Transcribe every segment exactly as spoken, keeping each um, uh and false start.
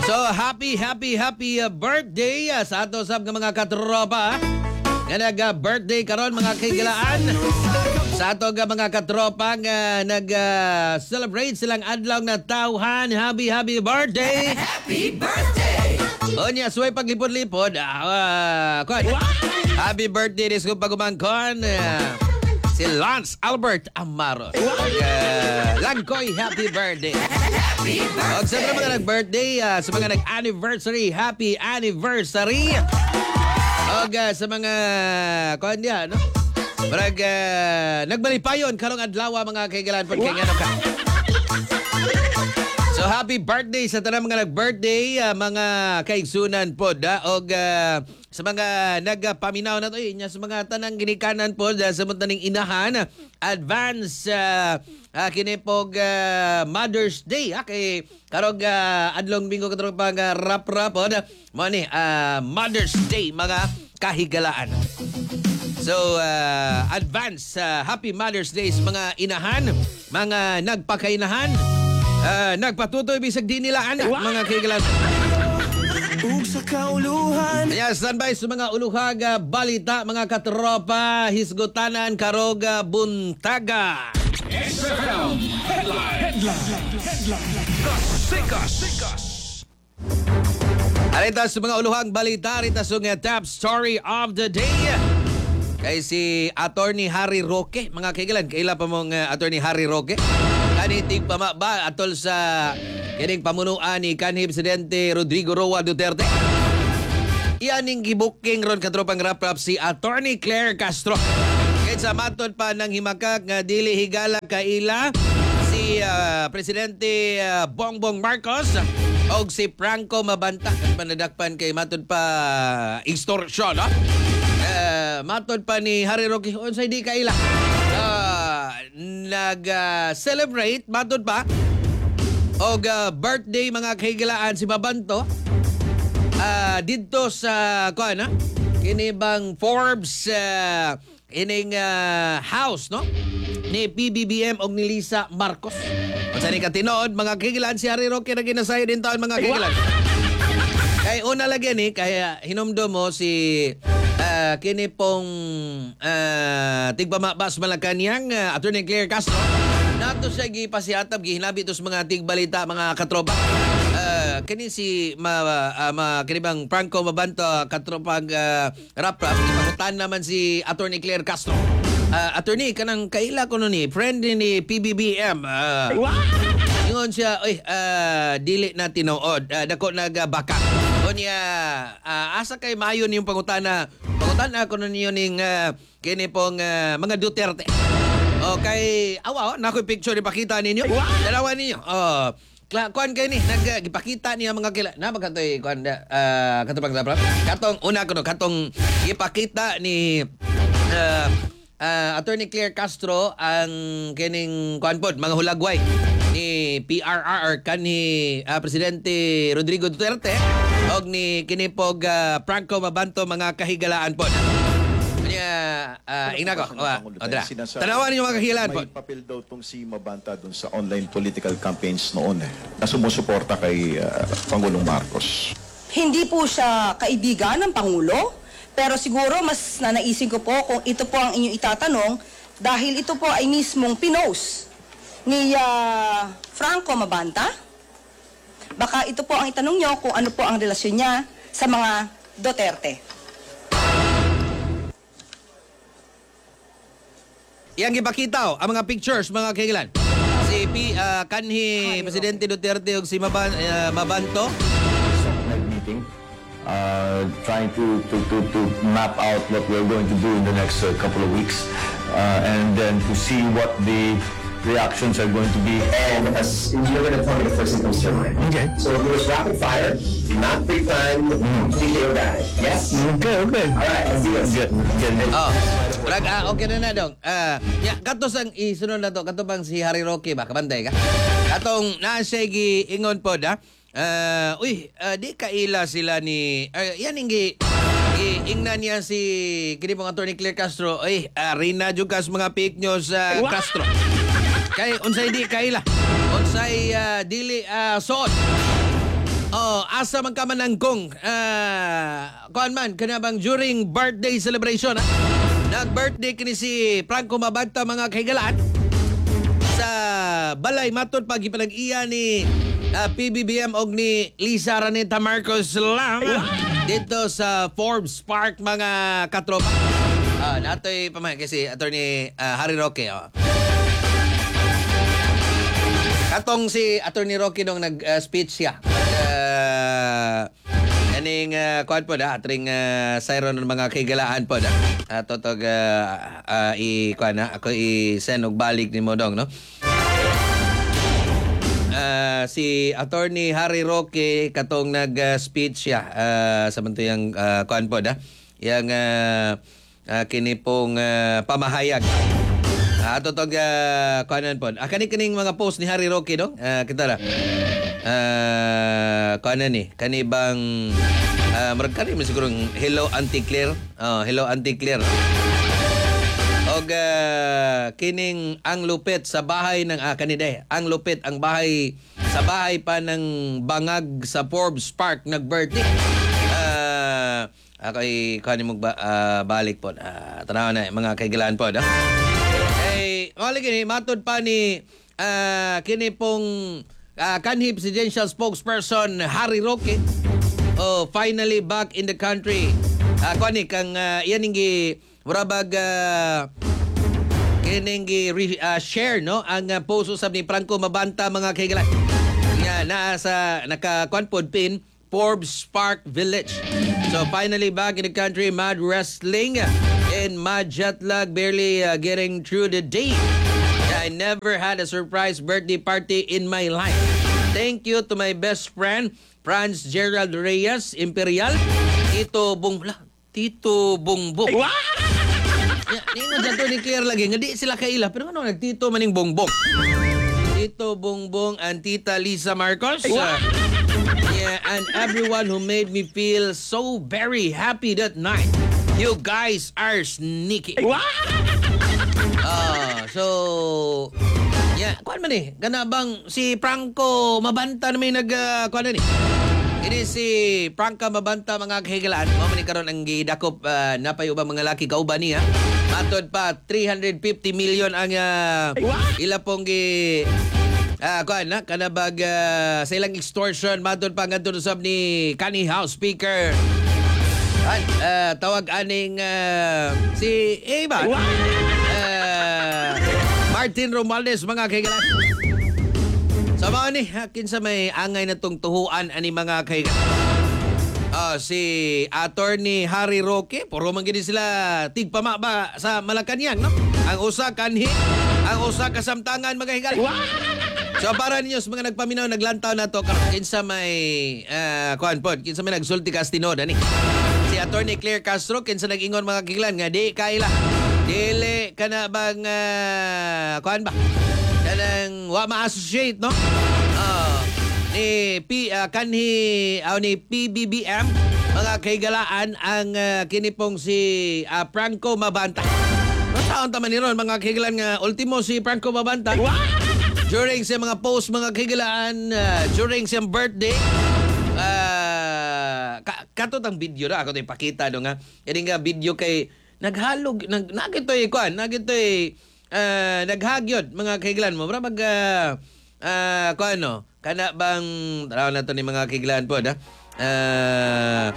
So, happy, happy, happy uh, birthday uh, sa ato sab nga mga katropa. Nga nag-birthday karon mga kaigalaan. Sa ato nga mga katropa nga nag-celebrate uh, silang adlaw na tawhan. Happy, happy birthday! Happy birthday! O niya, suway paglipod-lipod. Uh, uh, happy birthday, dis ko pagumangkon. Uh, si Lance Albert Amaro. Uh, Langkoy, happy birthday! Happy birthday! O sa mga nag-birthday, uh, sa mga nag-anniversary, happy anniversary! O uh, sa mga, kuhan niya, no? Marag, uh, nagbalipayon, karong adlaw mga kaigalan po, kaya ano ka. So, happy birthday sa tanang mga nag-birthday, uh, mga kaigsunan po, da, o uh, sa mga nagpaminaw na to, eh, sa mga tanang ginikanan po, da, sa mga taning inahan, advance, uh, uh, kinipog uh, Mother's Day, ha, kay karong uh, adlong bingo katarong pang uh, rap-rap, o, da, mo ni, uh, Mother's Day, mga kahigalaan. So, uh, advance, uh, happy Mother's Day sa mga inahan, mga nagpakainahan, uh, nagpatutoy bisag di nilaan, mga kahigalaan. Ug sa kauluhan. Kaya standby sa mga uluhag uh, balita, mga katropa, hisgutanan, karoga, buntaga. S F M Headline. Headline. Headline. Kasikas. Sikas. Arita sa mga uluhang balita, arita sa mga top story of the day. Kay si Attorney Harry Roque, mga kaigalan, kaila pa mong uh, Attorney Harry Roque. Kanitig pa ba atol sa kining pamunuan ni kanhi Presidente Rodrigo Roa Duterte. Iyaning gibuking ron katropang rap-rap si Attorney Claire Castro. Kaya sa matod pa ng himakak nga dili higala kaila si uh, Presidente uh, Bongbong Marcos o si Franco Mabanta. At panadakpan kay matod pa uh, extortion, no? Uh, matod pa ni Harry Roque unsay di kaila uh, nag-celebrate uh, matod pa og uh, birthday mga kahigalaan si Babanto uh, dito sa kuan, kini bang Forbes uh, ining uh, house, no, ni P B B M og ni Lisa Marcos. Unsa ni katinood mga kahigalaan si Harry Roque na ginasay din taon mga kahigalaan. Kay una lagi ni kaya hinumdo mo si uh, kini pong uh, tigpamabas Malacanang uh, Attorney Claire Castro. Nato siya gipasiatab gihinabi tos mga tigbalita mga katropa. Uh, kini si ma, uh, ma kini bang Franco Mabanto katropag uh, rap-rap ipangutan naman si Attorney Claire Castro. Uh, attorney kanang kaila ko no ni friend ni P B B M. Uh, ingon siya oy uh, dili na tinuod uh, dako nagbaka. O niya, uh, asa kay mayon yung pangutana. Pangutana ako na niyo ning uh, kini pong uh, mga Duterte. O kay, awa, oh, nako'y picture ipakita ninyo. Dalawa ninyo. O, kla, kuhan kayo ni, nagipakita niya mga kila. Na, magkatoy, kuhan, uh, katong pagdaprap. Katong, una ko no, katong ipakita ni uh, uh, Attorney Claire Castro ang kining kuhan po, mga hulagway ni P R R kanhi uh, Presidente Rodrigo Duterte og ni kinipog uh, Franco Mabanto mga kahigalaan po. Kanya uh, ina ko. Tanawan niyo mga kahigalaan po. May papel daw tong si Mabanta dun sa online political campaigns noon eh, na sumusuporta kay uh, Pangulong Marcos. Hindi po siya kaibigan ng Pangulo, pero siguro mas nanaisin ko po kung ito po ang inyong itatanong dahil ito po ay mismong pinost ni uh, Franco Mabanta. Baka ito po ang itanong nyo kung ano po ang relasyon niya sa mga Duterte. Yang ipakita ang mga pictures mga kailan. Si P, uh, kanhi Presidente Duterte ug si Maban, uh, Mabanto. Meeting, uh, trying to, to, to, to map out what we're going to do in the next uh, couple of weeks, uh, and then to see what the reactions are going to be. And as you're going to tell me the first thing comes to your mind. Okay. So it was rapid fire, not pre-planned, completely organic. Yes? Okay, okay. All right, let's do this. Get, get it. Oh. Rag, ah, okay na na dong. Ah, ya, katos ang isunod na to, kato bang si Harry Roque ba kabantay ka? Katong naa siya giingon po da. Uh, uy, uh, di kaila sila ni uh, yan ingi iingnan niya si kini pong Attorney Claire Castro. Uy, uh, rina jud kas mga fake news uh, Castro. Kay unsay di kaila. Unsay uh, dili uh, sod. Oh, asa man ka manangkong uh, kuan man kanabang during birthday celebration ha? Nag-birthday kini si Franco Mabanta mga kahigalaan sa balay matod pag ipanag-iya ni uh, P B B M og ni Lisa Araneta Marcos Lam dito sa Forbes Park mga katropa. Ah, natoy pamay kasi attorney uh, Harry Roque. Oh. Katong si Attorney Roque nung nag-speech uh, siya. Uh, Aning uh, kuan po da, atring uh, sayron ng mga kaigalaan po da. Uh, totog uh, uh, i kuan na ako i-send og balik ni mo dong no. Uh, si Attorney Harry Roque katong nag-speech siya uh, sa bantuyang uh, kuan po da. Yang uh, uh, kini pong uh, pamahayag. Ah, uh, totog uh, kuanan po. Ah, kani-kaning mga post ni Harry Roque no. Uh, kita ra. Uh, kuanan ni kanibang uh, marag kani man siguro hello Auntie Claire. Oh, hello Auntie Claire. Og uh, kining ang lupit sa bahay ng ah, kanide. Ang lupit ang bahay sa bahay pa ng bangag sa Forbes Park nag-birthday. Uh, ako'y kuanin mo ba, uh, balik po. Uh, tanaw na mga kaigalaan po. No? Mali kini matod pa ni uh, kini pong uh, kanhi presidential spokesperson Harry Roque. Oh, finally back in the country. Uh, kani kang uh, yan gi murabag uh, kining gi uh, share no ang uh, post usab ni Franco Mabanta mga kaigalan. Nga naa sa naka pod pin Forbes Park Village. So finally back in the country, mad wrestling and mad jet lag, barely uh, getting through the day. I never had a surprise birthday party in my life. Thank you to my best friend, Franz Gerald Reyes, Imperial, Tito Bong... Tito Bongbong. Hindi mo dyan to ni Claire lagi. Nga di sila kaila. Pero ano, nagtito maning Bongbong. Tito Bongbong and Tita Lisa Marcos. Uh, yeah, and everyone who made me feel so very happy that night. You guys are sneaky. Ah, so yeah, kuan man eh. Kana bang si Franco Mabanta na may nag uh, kuan ni. Ini si Franco Mabanta mga kahigalaan. Mao man ni karon ang gidakop uh, napayo ba mga laki kauban niya. Matod pa three hundred fifty million ang uh, ila pong gi Ah, uh, kuan na kanabag uh, sa ilang extortion matod pa ngadto usab ni Kani House Speaker. An uh, tawag aning uh, si Eva. Uh, Martin Romualdez mga kaigalan. Sa mga ni, kinsa may angay na tong tuhuan ani mga kaigalan. Uh, si Attorney Harry Roque, puro man gini sila tigpama ba sa Malacañang, no? Ang usa kanhi, ang usa kasamtangan mga kaigalan. So para ninyo sa mga nagpaminaw, naglantaw na to, kinsa may uh, kuan pod, kinsa may nagsulti kastinod ani. Si Attorney Claire Castro, kinsa nag-ingon mga kaigalan nga di kaila. Dili ka na bang, uh, kuhan ba? Kanang wa ma-associate, no? Uh, ni P, uh, kanhi, uh, ni P B B M, mga kaigalaan, ang uh, kinipong si uh, Franco Mabanta. Saan taman ni ron, mga kaigalaan nga, ultimo si Franco Mabanta. During sa mga post, mga kaigalaan, uh, during sa birthday, uh, ka katot ang video na, ako ito ipakita do nga. Yan nga video kay, naghalog, nag, nagito'y, kuan, nagito'y, uh, naghagyod, mga kaigalan mo. Para mag, uh, uh, kuan, no? Kana bang, taraw na to ni mga kaigalan po, da? Uh,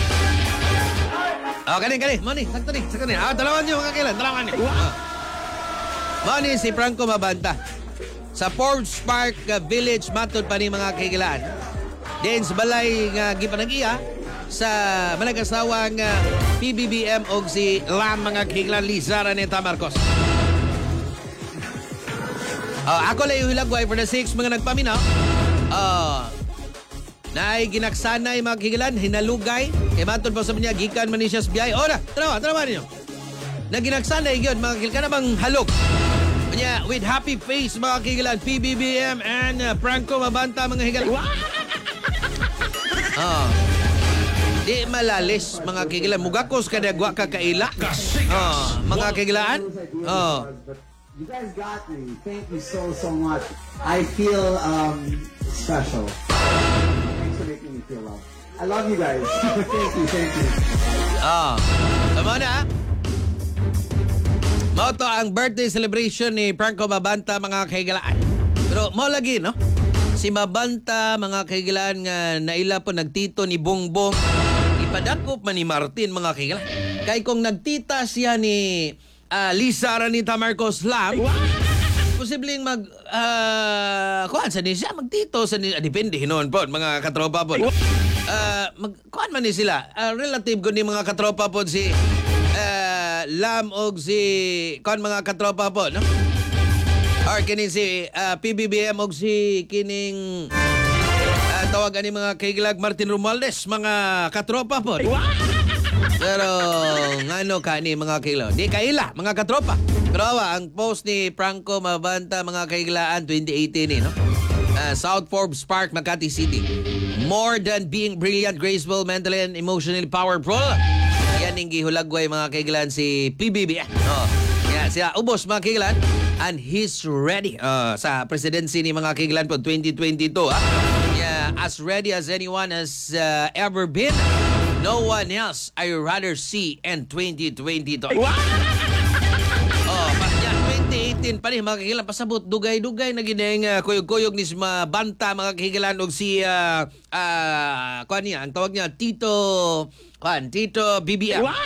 oh, kanin, kanin, mani, sakto ni, sakto ni. Ah, dalawan niyo, mga kaigalan, dalawan niyo. Ah. Mani, si Franco Mabanta. Sa Forbes Park uh, Village, matod pa ni mga kaigalan. Then, sa balay nga, uh, gipanag-iya, sa manag-asawang uh, P B B M og si Lam mga kaigalan Lisa Araneta Marcos. Uh, ako lang yung hilagway for the six mga nagpaminaw. Uh, naay ginaksanay mga kaigalan, hinalugay. E matod pa sa niya, gikan man ni siya sa biyay. Ora, tarawa, tarawa ninyo. Naginaksanay yun, mga kaigalan, ka na bang halok? Kanya, with happy face mga kaigalan, P B B M and uh, Franco Mabanta mga kaigalan. Ah. Di malalis mga kaigalan. Mugakos ka dagwa ka kaila. Oh, mga kaigalaan. Oh. You guys got me. Thank you so, so much. I feel um, special. Thanks for making me feel loved. I love you guys. Thank you, thank you. Ah, tama na. Mao to ang birthday celebration ni Franco Mabanta, mga kaigalaan. Pero mo lagi, no? Si Mabanta, mga kaigalaan, nga naila po nagtito ni Bongbong, ipadakop man ni Martin, mga kaigalaan. Kay kung nagtita siya ni uh, Lisa Aranita Marcos lang, posibleng mag uh, kuan sa ni siya magtito sa ni, ah, depende hinon po mga katropa po. Uh, mag kuan man ni sila. Uh, relative ko ni mga katropa po si uh, Lam og si kuan mga katropa po, no? Or kini si uh, P B B M og si kining uh, tawag ani mga kaigilag Martin Romualdez, mga katropa po. Pero ngano kani mga kailaw? Di kaila mga katropa. Pero awa, ang post ni Franco Mabanta, mga kaigilaan, twenty eighteen eh, no? Uh, South Forbes Park, Makati City. More than being brilliant, graceful, mentally and emotionally powerful. Yan ang gihulagway mga kaigilaan si P B B. Oh, yan siya ubos mga kaigilaan. And he's ready uh, sa presidency ni mga kaigilaan po twenty twenty-two. Ah. Yeah, as ready as anyone has uh, ever been. No one else I rather see in twenty twenty-two. Oh, pa, yan, twenty eighteen pa rin mga kahigilan. Pasabot, dugay-dugay na gineng uh, kuyog-kuyog ni si Mabanta, mga kahigilan, og si, uh, uh, kuhan niya, ang tawag niya, Tito, kuhan, Tito B B M.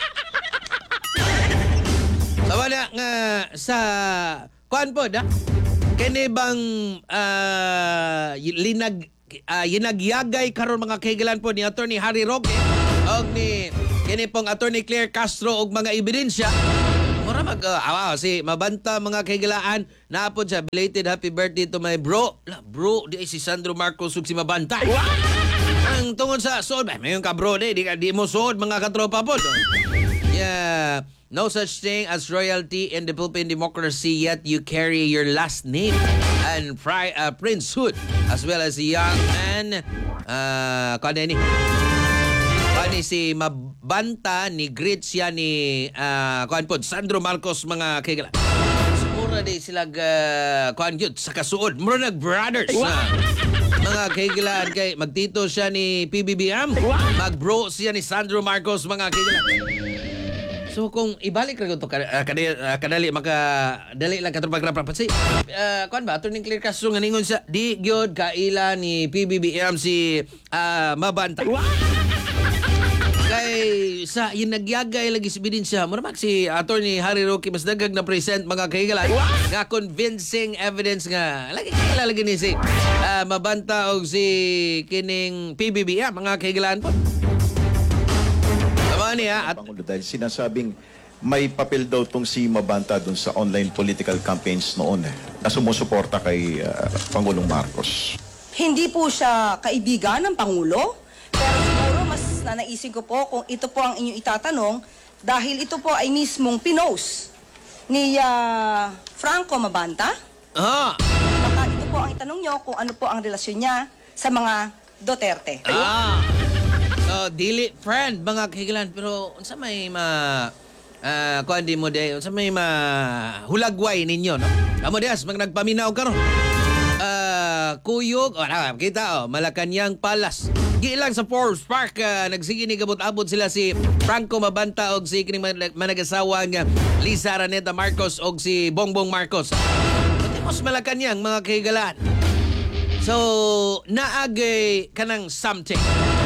Sawa na nga sa, kuhan po, da? Kani bang uh, linag, uh, yinagyagay karon mga kahigilan po ni Attorney Harry Roque og ni kini pong Attorney Claire Castro og mga ebidensya. Mura mag uh, awa, si Mabanta, mga kahigilaan, naapod siya belated happy birthday to my bro. La, bro, di si Sandro Marcos ug si Mabanta. Ang tungod sa suod, may yung ka bro, di, di, di mo suod mga katropa po. Yeah. No such thing as royalty in the Philippine democracy, yet you carry your last name and pri- uh, princehood, as well as young and uh, kani ni kani si Mabanta ni greet siya ni uh, kuan po Sandro Marcos, mga kaigilan. Siguro di sila uh, kuan gyud sa kasuod, muro nag brothers na mga kaigilan, kay magtito siya ni P B B M, magbro siya ni Sandro Marcos, mga kaigilan. So kung ibalik ra to uh, kadali, uh, kadali maka dali lang katong pagraprapat si uh, kuan ba Attorney Claire Castro nga ningon sa di gyud kaila ni P B B M si uh, Mabanta. Kay sa yinagyagay lagi si ebidensya mo mag si Attorney Harry Roque mas dagag na present, mga kahigalan, nga convincing evidence nga lagi kaila lagi ni si uh, Mabanta og si kining P B B M, mga kahigalan po. Niya, at Pangulo, dahil sinasabing may papel daw tong si Mabanta dun sa online political campaigns noon eh, na sumusuporta kay uh, Pangulong Marcos. Hindi po siya kaibigan ng Pangulo, pero siguro mas nanaisin ko po kung ito po ang inyong itatanong dahil ito po ay mismong pinost ni uh, Franco Mabanta. ah, Baka ito po ang itanong nyo kung ano po ang relasyon niya sa mga Duterte. ah. So, dili friend, mga kahigalan, pero unsa may ma uh, kuan di mo day, unsa may ma hulagway ninyo, no? Amo dias mag nagpaminaw karon. Uh, kuyog, oh, na, kita oh, Malacañang Palace. Gilang sa Forbes Park, uh, nagsige ni gabot-abot sila si Franco Mabanta og si kining manag-asawa nga Lisa Araneta Marcos og si Bongbong Marcos. Patimos Malacañang, mga kahigalan. So, naagay kanang something.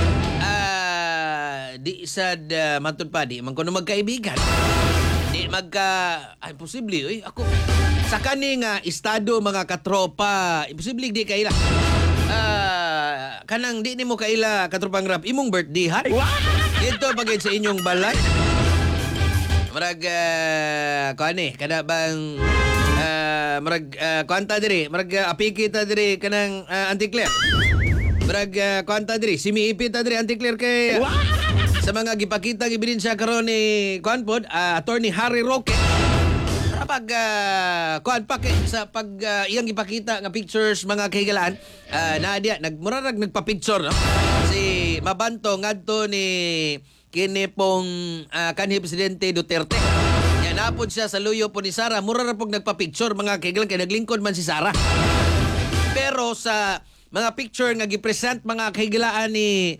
Di sad uh, matod pa, di man kuno magkaibigan, di magka ay posible oy ako sa kani nga estado, mga katropa, imposible di kaila uh, kanang di nimo kaila katropang rap imong birthday ha dito pagid sa inyong balay marag uh, kani kada bang uh, marag uh, kwanta diri marag uh, apiki ta diri kanang uh, Auntie Claire marag uh, kwanta diri simiipit ta diri Auntie Claire kay uh, sa mga gipakita ebidensya karon ni kuan pod uh, Attorney Harry Roque para pag uh, kuan pa kay sa pag uh, iyang gipakita nga pictures, mga kahigalaan, uh, na dia nagmurarag nagpa-picture, no? Si Mabanto ngadto ni kini pong uh, kanhi presidente Duterte. Nya napod siya sa luyo po ni Sara, mura ra pog nagpa-picture, mga kahigalaan, kay naglingkod man si Sara. Pero sa mga picture nga gipresent, mga kahigalaan, ni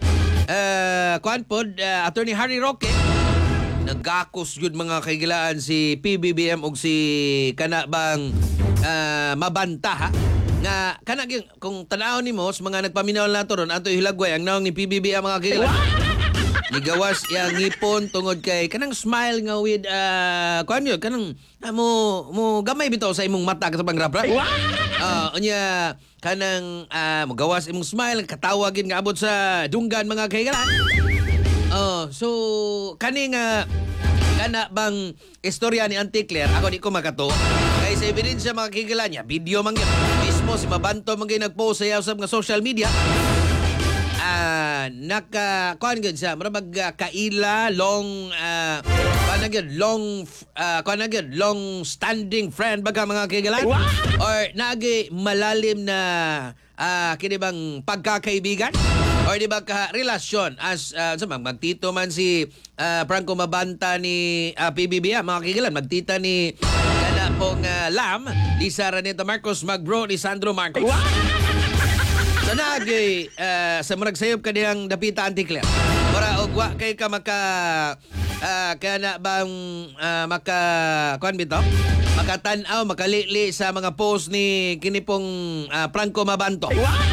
uh, kuan pod uh, Attorney Harry Roque nagakos yun mga kaigilaan si P B B M og si kana bang uh, mabanta ha nga kana gyud kung tan-aw nimo sa mga nagpaminaw nato ron ato hilagway ang naong ni P B B M mga kaigilaan. Nigawas yang ngipon tungod kay kanang smile nga with uh, kuan yun kanang uh, mo mo gamay bitaw sa imong mata katong rap-rap. Ah, uh, unya kanang uh, mo gawas imong smile katawagin nga abot sa dunggan mga kaigilaan. Oh, so kani nga kana bang istorya ni Auntie Claire ako di ko makato. Kay sa ebidensya mga kaigilaan niya, video man gyud. Mismo si Mabanto man gyud nagpost sa usab nga social media. Ah, naka kuan gyud siya, murag uh, kaila long uh, kuan gyud long uh, kuan gyud long standing friend baga mga kaigilaan. Or nagi malalim na ah kini bang pagkakaibigan or di ba ka relasyon as uh, sa magtito man si uh, Franco Mabanta ni uh, P B B M mga kaigilaan, magtita ni kana pong uh, Lam Lisa Raneta Marcos Magbro ni Sandro Marcos. So nagi uh, sa murag sayop ka diyang dapita Auntie Claire. Para ogwa kay ka maka uh, kana bang uh, maka kuan bitaw? Makatan-aw, makalili sa mga post ni kinipong uh, Franco Mabanto.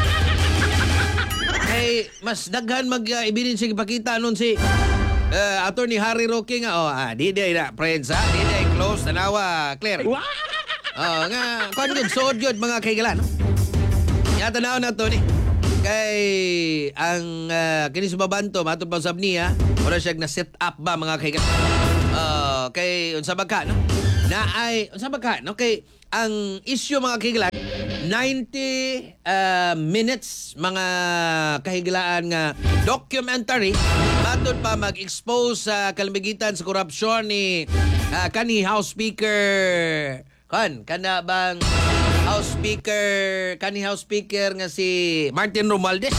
Kay mas daghan mag-ebidensya uh, ipakita nun si uh, Attorney Harry Roque nga oh, ah, di day na friends ha, di day close tanawa Claire. Oh, nga kuan gyud suod gyud mga kaigilaan. No? Yata na na to ni. Kay ang uh, kini sa Mabanto matod pa usab niya, wala siya na set up ba mga kaigilaan. Uh, kay unsa ba ka no? Na ay unsa ba ka no kay ang issue mga kahigilaan ninety uh, minutes mga kahigilaan nga documentary matod pa mag-expose sa uh, kalamigitan sa korupsyon ni uh, kani House Speaker kan kana bang House Speaker kani House Speaker nga si Martin Romualdez.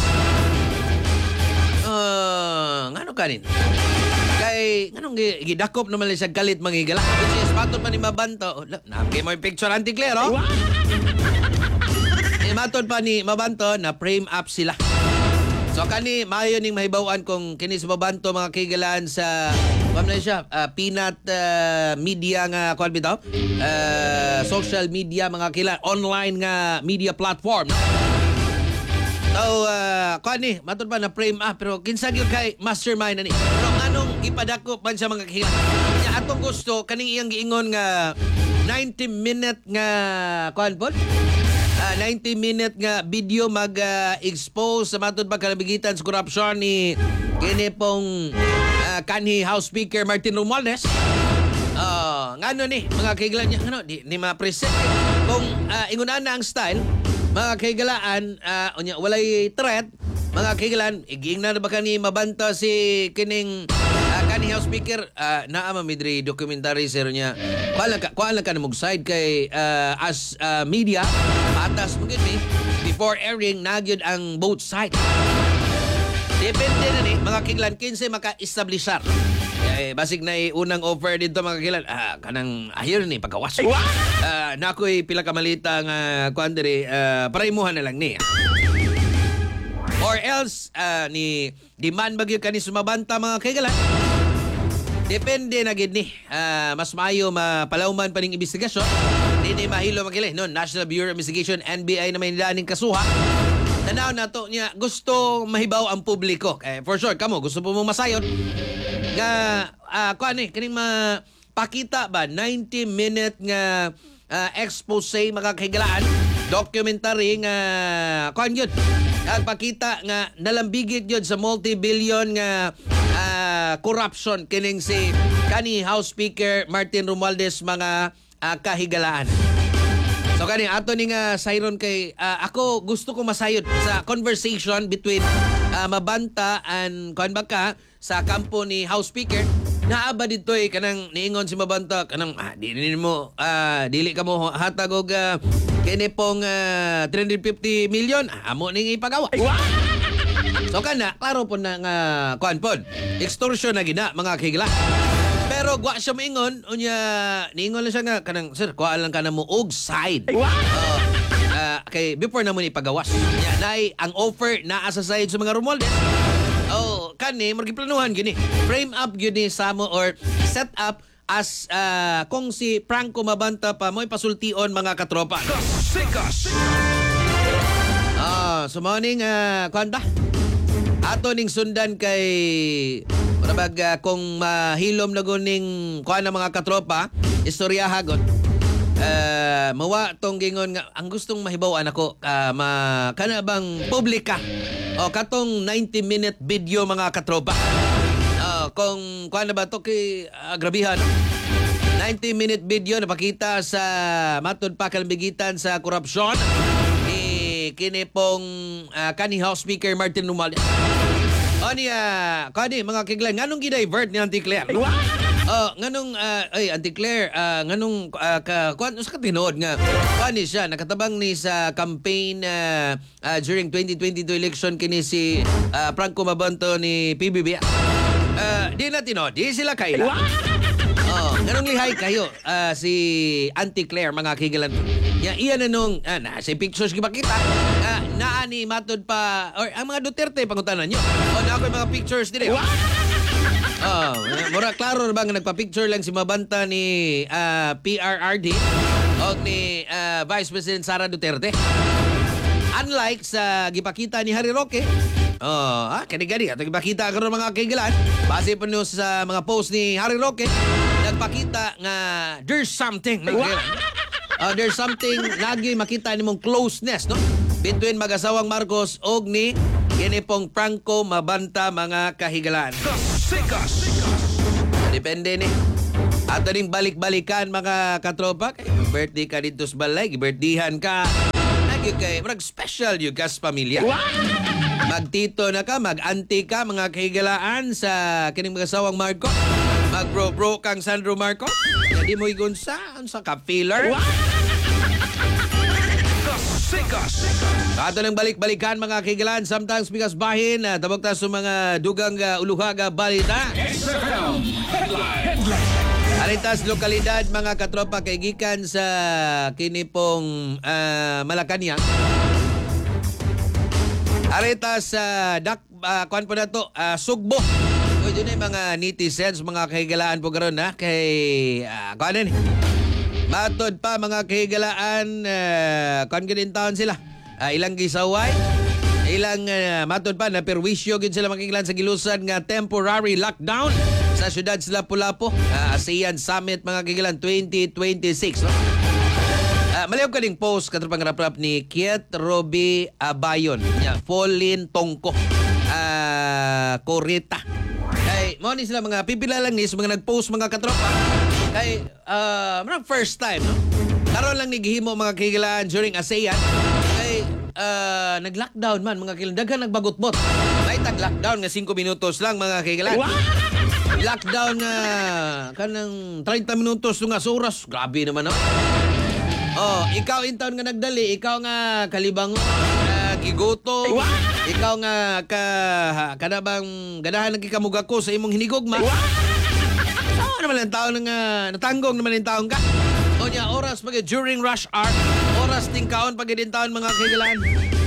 Uh, ngano kanin? Kay nganong gidakop naman siya galit mangigala. Which is patod pa ni Mabanto. Napay mo yung picture Auntie Claire, oh. Eh, matod pa ni Mabanto na frame up sila. So kani maayo ning mahibaw-an kung kini sa Mabanto mga kaigalaan sa kuan na siya uh, peanut uh, media nga kuan bitaw. Uh, social media mga kaigalaan online nga media platform. So, uh, kuan ni, matod pa na frame up pero kinsa gyud kay mastermind ani. Pero anong ipadako man sa mga kahilan? Nya atong gusto kaning iyang giingon nga ninety minute nga kuan pod? Uh, ninety minute nga video mag-expose uh, sa matod pa kalabigitan sa korupsyon ni kini pong uh, kanhi House Speaker Martin Romualdez. Uh, ngano ni mga kahilan niya ano di, di ma-present kung uh, ingunan na ang style mga kaigalaan, uh, unya, walay threat, mga kaigalaan, iging na ba kani Mabanta si kining uh, kani House Speaker, uh, naa mamidri documentary sir niya. Kuala ka, kuala ka na mag-side kay uh, as uh, media, patas mo mi before airing, nagyod ang both side. Depende na ni, mga kaigalaan, kinsa maka-establishar. Eh, basig na unang offer dito mga kakilan. Ah, kanang ahir ni pagkawas. Ah, nakoy pila ka malita nga kuan diri uh, para imuhan na lang ni. Or else uh, ni demand bagyo kani sumabanta mga kakilan. Depende na gid ni. Uh, mas maayo mapalawman pa ning investigasyon. Dili mahilo magkilay no National Bureau of Investigation N B I na may nilaning kasuha. Tanaw na to niya gusto mahibaw ang publiko. Eh, for sure kamo gusto po mo masayon nga uh, kuan ni kining mapakita ba ninety minute nga uh, expose mga kahigalaan documentary nga kuan gyud nagpakita nga nalambigit gyud sa multi-billion nga uh, corruption kining si kani House Speaker Martin Romualdez mga uh, kahigalaan. So kani ato ni nga sayron kay uh, ako gusto ko masayod sa conversation between uh, Mabanta and kuan ba ka sa kampo ni House Speaker. Naaba dito eh kanang niingon si Mabanta kanang ah, di mo uh, dili ka mo hatag og uh, kini pong uh, three hundred fifty million amo ning ipagawa. So kana klaro po na nga kuan pod extortion na gina mga kigla. Pero gwa siya maingon unya niingon lang siya nga kanang sir kuha lang ka na mo og side. Uh, uh, kay before na mo ipagawas. Nya nay ang offer naa sa side sa mga Romualdez. Oh, kani mo giplanuhan gini. Frame up gini sa mo or set up as ah, kung si Franco Mabanta pa mo'y pasultion mga katropa. Kasikas. Ah, so morning uh, kuan ba? Ato ning sundan kay Marabag uh, kung mahilom na guning kuan na mga katropa, istorya hagot. Uh, mawa tong gingon nga ang gustong mahibaw-an ako uh, ma kana bang publika o katong ninety minute video mga katropa. Uh, kung kuan na ba to kay uh, grabihan ninety minute video napakita sa matud pa kalambigitan sa korupsyon ni kini pong uh, kani House Speaker Martin Romualdez. O niya, kani mga kiglan, nganong gidivert ni Auntie Claire? Oh, nganong uh, ay Auntie Claire, uh, nganong uh, ka kuan us ka tinuod nga. Kani siya nakatabang ni sa campaign uh, uh, during twenty twenty-two election kini si uh, Franco Mabanta ni P B B. Uh, di na tinuod, di sila kaila. Oh, nganong lihay kayo uh, si Auntie Claire mga kiglan. Ya iya na nung ah, na sa pictures gipakita. Ah, naa ni matod pa or ang mga Duterte pangutanan nyo. O na ako yung mga pictures dire. Oh, mura klaro na ba nga nagpa-picture lang si Mabanta ni ah, P R R D o ni ah, Vice President Sara Duterte. Unlike sa gipakita ni Harry Roque. Oh, ah, kani-gani ato gipakita karon mga kaigalan. Base pa no sa mga post ni Harry Roque, nagpakita nga there's something. Uh, there's something lagi makita nimong closeness no between mag-asawang Marcos og ni kini pong Franco Mabanta mga kahigalan. Kasikas. Depende ni. Ato ning balik-balikan mga katropa kay birthday ka dito sa balay, birthdayhan ka. Lagi kay murag special yung gas pamilya. Magtito na ka, mag-auntie ka mga kahigalaan sa kining mag-asawang Marcos. Mag-bro-bro kang Sandro Marcos. Hindi mo igon sa sa ka-filler. Kasikas. Ato ng balik-balikan mga kigalan. Sometimes bigas bahin. Uh, tabok ta sa mga dugang uh, uluhaga balita. X F M Headline. Aritas lokalidad mga katropa kay gikan sa kinipong uh, Malacanang. Aritas sa uh, dak uh, kuan po na to uh, Sugbo. O yun ay mga netizens, mga kahigalaan po karon ha kay uh, kuan ni. Matod pa mga kahigalaan uh, kuan gid taon sila. Uh, ilang gisaway, ilang uh, matod pa na perwisyo gid sila makikilan sa gilusan nga temporary lockdown sa syudad sa Lapu-Lapu. Uh, ASEAN Summit mga kahigalan twenty twenty-six. No? Uh, Maliw ka ding post katapang rap-rap ni Kiet Roby Abayon. Yeah, Pauline Tongko. Uh, Corita. Kay mo ni sila mga pipila lang ni sa mga nag-post mga katropa. Kay uh, marang first time no. Karon lang ni gihimo mga kahigalaan during ASEAN. Kay uh, nag-lockdown man mga kahigalaan, daghan nagbagot-bot. May tag-lockdown nga five minutos lang mga kahigalaan. Lockdown nga kanang thirty minutos nga sa oras. Grabe naman no. Oh, ikaw intaon nga nagdali, ikaw nga kalibangon, uh, gigoto, ikaw nga ka kanabang ganahan ng kikamugako sa imong hinigugma. Ano naman ang taon nga natanggong naman ang taon ka? O niya, oras pag during rush hour, oras ting kaon pag din taon mga kigalan.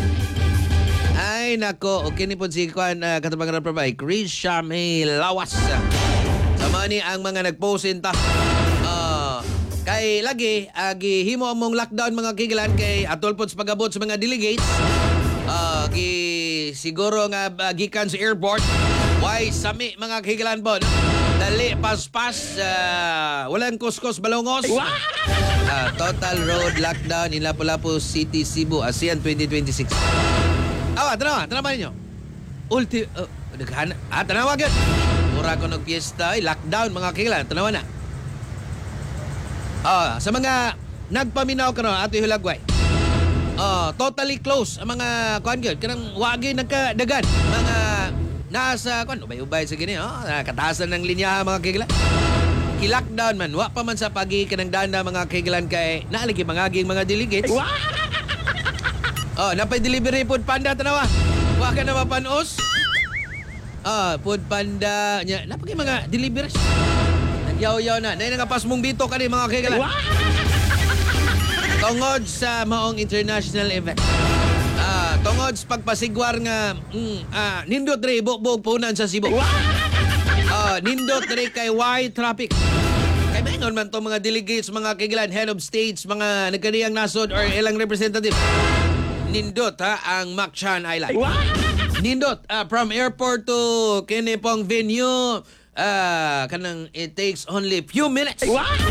Ay nako, okay ni po si Kwan uh, katabang na probay, Chris May Lawas. Sama ni ang mga nagpost ta. Uh, Kay lagi, agi himo among lockdown mga kigalan kay atol pod sa pagabot sa mga delegates. Uh, gi siguro nga uh, gikan sa airport. Why sami mga kigalan pod. Dali paspas uh, walang kuskus balongos. Uh, total road lockdown in Lapu-Lapu City, Cebu, ASEAN twenty twenty-six. Awa, tanawa, tanawa ninyo. Ulti uh, daghan ah tanawa gyud. Mura ko ng piyesta, ay lockdown mga kigalan, tanawa na. Ah, sa mga nagpaminaw karon ato hilagway. Ah, totally close ang mga kuan gyud kanang wagi nagkadagan mga nasa kuan ubay-ubay sa gini oh, kataasan ng linya mga kaigalan. I-lockdown man wa pa man sa pagi kanang danda mga kaigalan kay naaligi mangaging mga delegates. Oh, napay delivery food panda tanawa. Wa ka na mapanos. Ah, food panda nya napay mga deliveries. Yaw-yaw na. Nay nga pasmong bito ka mga kaigalan. Tungod sa maong international event. Ah, tungod sa pagpasigwar nga mm, ah, nindot rin buog punan sa Cebu. Ah, nindot rin kay Y traffic. Kay maingon man to mga delegates, mga kaigilan, head of states, mga nagkaniyang nasod or ilang representative. Nindot ha ang Mactan Island. Nindot ah, from airport to kini pong venue ah, kanang it takes only few minutes.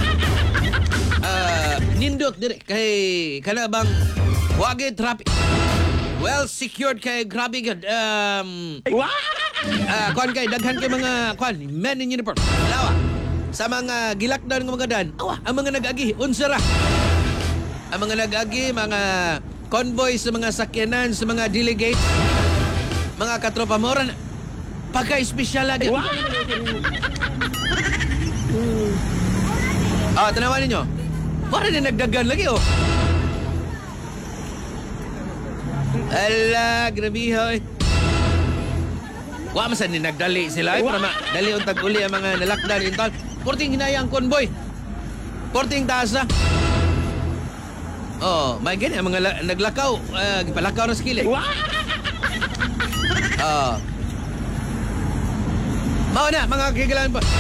Ah, nindot dire kay kana bang wagi traffic. Well secured kay grabe gud. Um Ah, kuan kay daghan kay mga kuan men in uniform. Lawa. Sa mga gilakdan ng mga dan, awa, ang mga nag-agi unsa ra? Ang mga nag-agi, mga convoy sa mga sakyanan, sa mga delegates, mga katropa mo ran pagka-espesyal lagi. Ah, tanawan ninyo. Para din nagdagan lagi oh. Ala, grabe hoy. Wa masan ni nagdali sila ay para dali untag uli ang mga nalakdan intal. Porting hinayang convoy. Porting taasa. Oh, may gani ang mga la- naglakaw, uh, gipalakaw na skili. Oh. Mao na mga kigalan pa.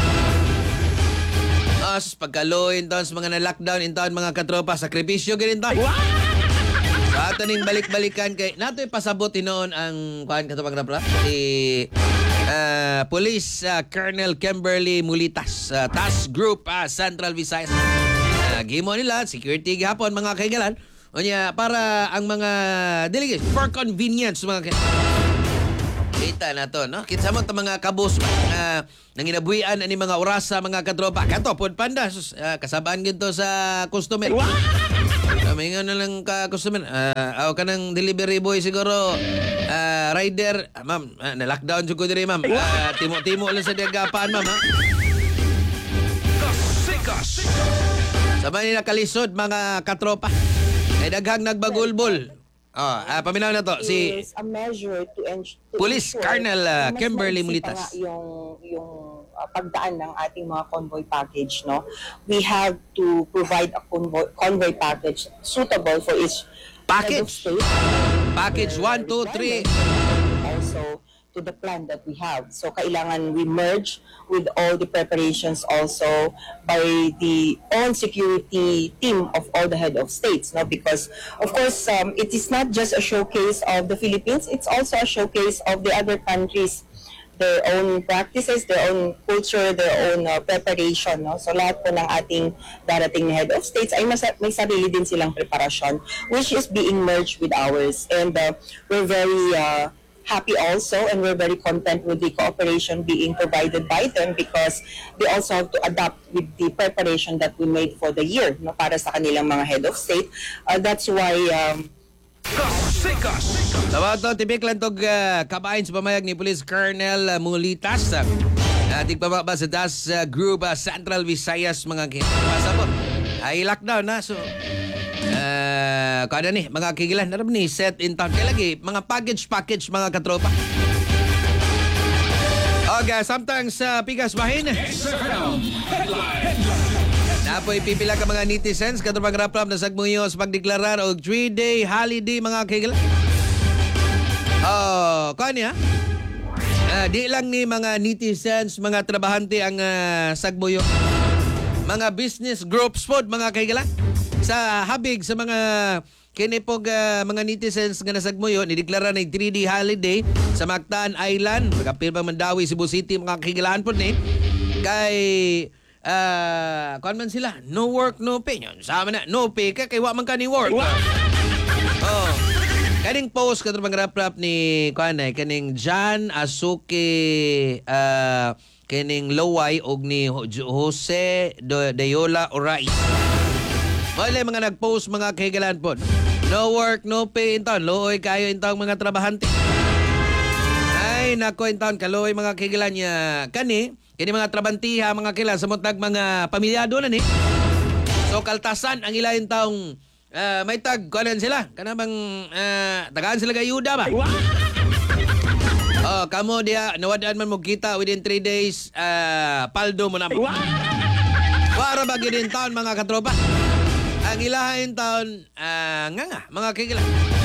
As pagkaloy inton sa mga na-lockdown inton mga katropa, sakripisyo gid inton. Sa ato ning balik-balikan kay natoy pasabot noon ang kuan katubang rapra si uh, Police uh, Colonel Kimberly Mulitas, uh, Task Group uh, Central Visayas. Uh, gimo nila security gihapon mga kaigalan. Unya para ang mga delegates for convenience mga kaigalan. Kita na to, no? Kinsa mo ta mga kabus uh, nanginabuhian ani mga orasa mga katropa. Kato pod panda uh, kasabaan gid to sa customer. Kami nga na lang ka customer. Uh, aw kanang delivery boy siguro. Uh, rider, uh, ma'am, uh, na-lockdown jud ko diri ma'am. Uh, timo-timo lang sa dagapaan ma'am ha. Kasikas. Sabay nila kalisod mga katropa. Ay daghang nagbagulbol. Oh, ah, paminaw na to si is a measure to, en- to Police ensure Colonel uh, na mas Kimberly maiksi pa Mulitas. nga yung yung uh, pagdaan ng ating mga convoy package, no. We have to provide a convoy convoy package suitable for each head of Package. state. Package Their one, two, three. requirements, also to the plan that we have. So kailangan we merge with all the preparations also by the own security team of all the head of states, no? Because of course um, it is not just a showcase of the Philippines, it's also a showcase of the other countries, their own practices, their own culture, their own uh, preparation, no? So lahat po ng ating darating na head of states ay mas- may sarili din silang preparasyon which is being merged with ours, and uh, we're very uh, happy also, and we're very content with the cooperation being provided by them because they also have to adapt with the preparation that we made for the year, no, para sa kanilang mga head of state. Uh, that's why um, Kasikas. Sa to tibik lang tog uh, kabahin sa pamayag ni Police Colonel uh, Mulitas. Uh, ating pababa sa Das uh, Group uh, Central Visayas mga kinapasabot. Ay lockdown na so Uh, kada ni mga kigilan narap ni set in town kay lagi mga package package mga katropa. Okay, sometimes sa uh, pikas bahin. Napoy pipila ka mga netizens katubang rapram na sagmuyo sa pagdeklarar og three-day holiday mga kigilan. Oh, kanya. Uh, di lang ni mga netizens, mga trabahante ang uh, sagmuyo. Mga business groups pod mga kigilan. Sa habig sa mga kinipog uh, mga netizens nga nasagmuyo nideklara na three-day holiday sa Mactan Island, magapil pa Mandawi, Cebu City mga kigilaan po ni kay uh, kuan man sila no work no pay yun sama na no pay ka kay wa man ka ni work. Oh, kaning post katong mga rap-rap ni kuan ay kaning John Asuke uh, kaning Loway og ni Jose Dayola Oray. Wala mga nag-post mga kahigalan po. No work, no pay in town. Looy kayo in town mga trabahante. Ay, nako in town. Kalooy mga kahigalan niya. Kani, kini mga trabantiha, mga kahigalan. Samutag mga pamilyado na ni. So, kaltasan ang ila in town. Uh, may tag, kuanan sila. Kana bang uh, tagaan sila kayuda ba? Oh, kamo dia, nawadaan man mo kita within three days. Uh, paldo mo na. Para ba in town mga katropa? Ang ilahain taon, uh, nga nga, mga kikila. Kay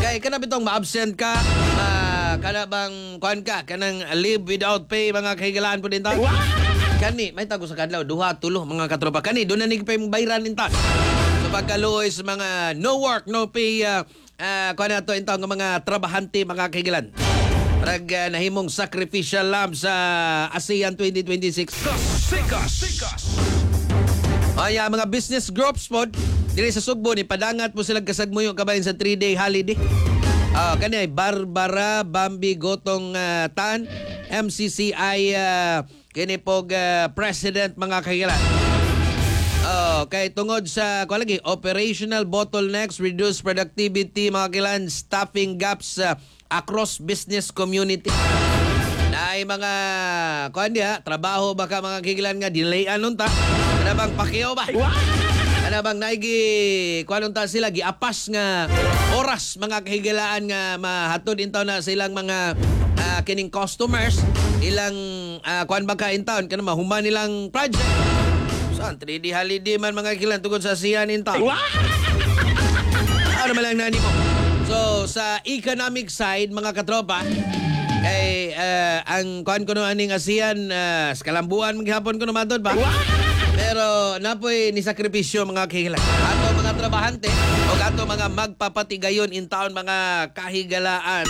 Kay kana bitong ma-absent ka, uh, kana bang kuan ka, kanang leave without pay mga kahigalaan po din ta. Kani, may tago sa kadlaw, duha, tulo mga katropa. Kani, doon na nigpay mong bayran din ta. So pagkaluoy sa mga no work, no pay, uh, uh, kuan na to, ito ang mga trabahante mga kahigalan. Rag uh, nahimong sacrificial lamb sa ASEAN twenty twenty-six. Kasikas! Sikas! Ay, uh, mga business groups po, dili sa Sugbo, ni padangat po silang kasagmuyo kabayan sa three-day holiday. Uh, kani ay Barbara Bambi Gotong uh, Tan, M C C I uh, kini pog uh, president mga kahigalan. Oh, kay tungod sa kuha lagi operational bottlenecks, reduced productivity mga kahigalan, staffing gaps uh, across business community. Na ay mga kuan dia trabaho baka mga kahigalan nga delayan nun ta. Kana bang pakiyo ba? Kana bang naigi kuan nun ta sila giapas nga oras mga kahigalaan nga mahatod intaw na silang mga uh, kining customers ilang uh, kuan baka intaw kana mahuman nilang project. Saan three D holiday man mga kahigalan tungod sa ASEAN intaw. Ano man lang nani mo. So sa economic side mga katropa kay uh, ang kuan ko no aning ASEAN uh, sa kalambuan maghapon ko naman doon ba? Pero napoy ni sakripisyo mga kahigalaan. Ato mga trabahante o ato mga magpapatigayon in taon mga kahigalaan.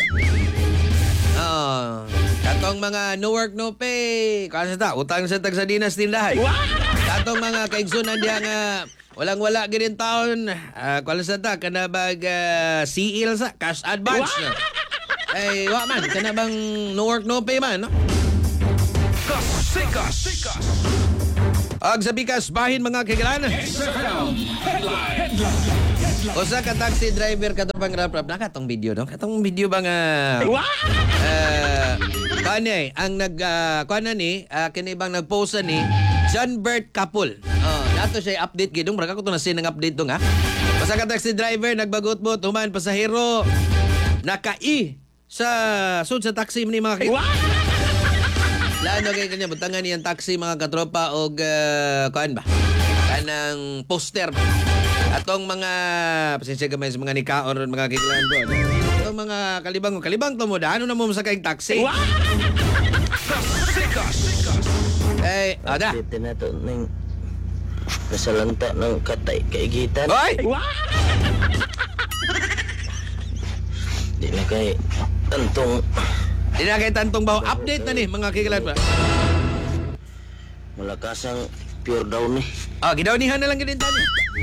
Oh, katong mga no work no pay. Kasi ta utang sa tag sa dinas tindahan. Katong mga kaigsunan diha nga walang wala gid taon. Uh, Kuala sa ta kana bag uh, C L sa cash advance. No? Ay, wa man kana bang no work no pay man, no? Kasikas! Sikas! Og sa bikas bahin mga kahigalaan. S F M Headline! Headline! Usa ka taxi driver katong pang rap-rap na katong video no. Katong video bang uh, uh, kanay ang nag uh, kana ni uh, kini bang nagpost ni John Bert Kapul. Oh, nato siya update gidong braka ko to na sin ng update dong ha. Usa ka taxi driver nagbagot-bot human pasahero nakai sa sud sa taxi ni mga kahigalaan. Lano kay kanya butangan niyang taxi mga katropa og uh, kuan ba? Kanang poster. Atong mga pasensya gamay sa mga nikaon mga kailan do. Atong mga kalibang kalibang to mo ano na mo sa kay taxi. Kasikas! Sikas! Eh, ada. Dito na to ng kasalanta ng katay kaigitan. Hoy! Di na kay tantong Di na kay tantong baho. Update na ni mga kahigalaan ba? malakasang pure daw ni. Ah, gidawnihan na lang gid tani.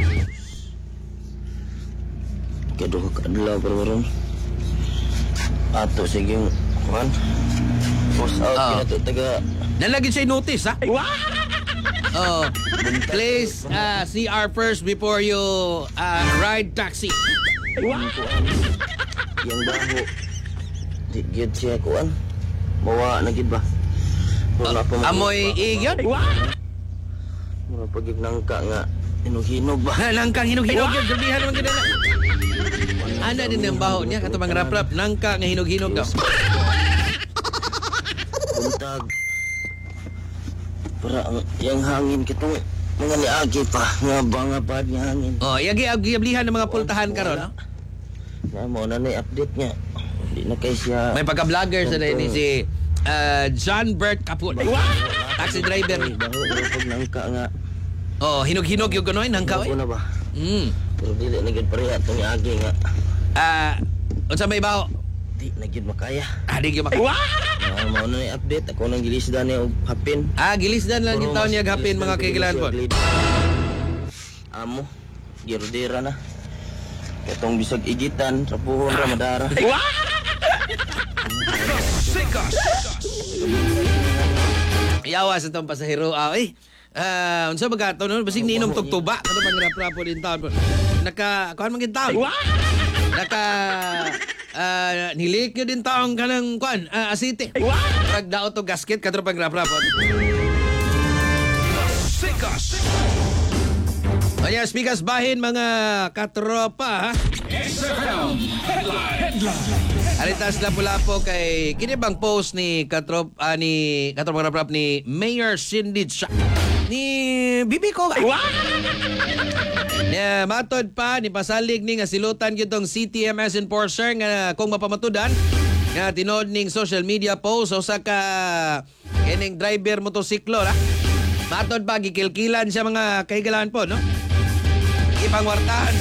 Kaduha ka adlaw pero ato sige kuan. Post out Ah. kina to taga Nalagid siya notice ha. Oh, please uh, C R first before you uh, ride taxi. yang baho. Di gyud siya kuan. Bawa na gid ba? Wala pa mo- Amoy igyon. Mura pagig nangka nga hinog-hinog ba? Nangkang hinog-hinog yun. Gabihan naman gano'n na. Ana din ang baho niya. Kato mga rap-rap. Nangka nga hinog-hinog daw. Buntag. Para ang yang hangin kitong mga niagi pa nga banga pa niya hangin. Oh, yagi ablihan ng mga pultahan karon, no? Na mo na ni update niya. Di na kay siya. May pagka-vlogger sa ni si uh, John Bert Kapul. Taxi driver. Ay, baho pero pag nangka nga. Oh, hinog-hinog yung gano'n. Nangka, Ako eh. na ba? Mm. Pero dili na gid pareha itong niagi nga. Ah, unsa may baho? Di na gid makaya. Ah, di gyud maka. Ah, mao na ni update ako nang gilisdan ni og hapin. Ah, gilisdan lang yung taon niya gapin mga kaigilan po. Amo, girodera na. Katong bisag igitan sa puhon ra madara. Kasikas! Yawa sa itong pasahero. Ah, eh. Ah, unsa ba gato no? Basig niinom tugtuba. Ano pang raprapo din taon po. Naka, kuhan man taon. Naka, ah, nilik yun din taong kanang, kuhan, ah, asite. Ragdao to gasket, katro pang raprapo. Kasikas! Kanya, speakers bahin mga katropa, ha? S F M Headline! Headline! Aritas lapu-lapo kay kinibang post ni katrop ah, ni katrop raprap ni Mayor Cindy Cha ni ni bibi ko. Yeah, matod pa ni pasalig ni nga silutan gyud C T M S enforcer nga kung mapamatudan nga tinod ning social media post usa ka kining driver motosiklo ra. Matod pa gikilkilan siya mga kahigalaan po, no? Ipangwartahan.